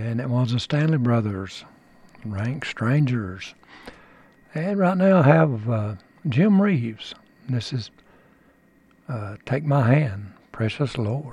and it was the Stanley Brothers, Rank Strangers. And right now I have Jim Reeves. This is Take My Hand, Precious Lord.